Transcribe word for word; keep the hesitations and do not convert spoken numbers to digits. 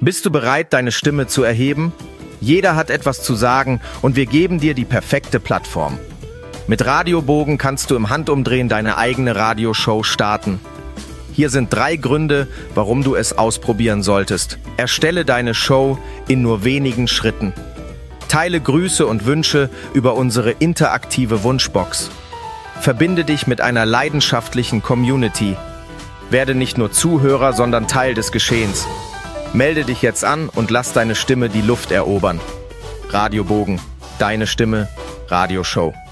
Bist du bereit, deine Stimme zu erheben? Jeder hat etwas zu sagen und wir geben dir die perfekte Plattform. Mit Radiobogen kannst du im Handumdrehen deine eigene Radioshow starten. Hier sind drei Gründe, warum du es ausprobieren solltest. Erstelle deine Show in nur wenigen Schritten. Teile Grüße und Wünsche über unsere interaktive Wunschbox. Verbinde dich mit einer leidenschaftlichen Community. Werde nicht nur Zuhörer, sondern Teil des Geschehens. Melde dich jetzt an und lass deine Stimme die Luft erobern. Radiobogen, deine Stimme, Radioshow.